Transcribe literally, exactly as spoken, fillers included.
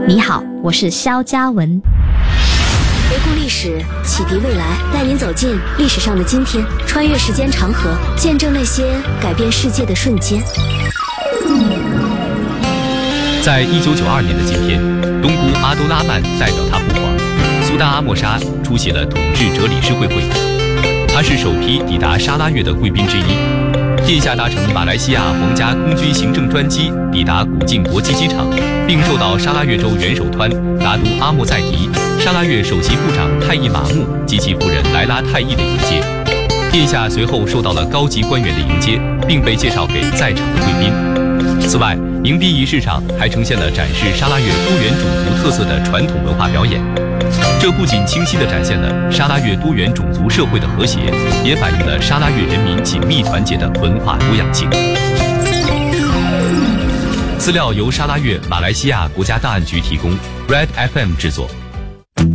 你好，我是肖嘉文。 回顾历史，启迪未来，带您走进历史上的今天，穿越时间长河，见证那些改变世界的瞬间。 在一九九二年的今天，东姑阿都拉曼代表他父皇苏丹阿莫沙出席了统治者理事会会议，他是首批抵达沙拉越的贵宾之一。殿下搭乘马来西亚皇家空军行政专机抵达古晋国际机场，并受到沙拉越州元首团拿督阿莫在迪、沙拉越首席部长泰义马木及其夫人莱拉泰义的迎接。殿下随后受到了高级官员的迎接，并被介绍给在场的贵宾。此外，迎宾仪式上还呈现了展示沙拉越多元种族特色的传统文化表演。这不仅清晰地展现了沙拉越多元种族社会的和谐，也反映了沙拉越人民紧密团结的文化多样性。资料由沙拉越马来西亚国家档案局提供 ，Red F M 制作。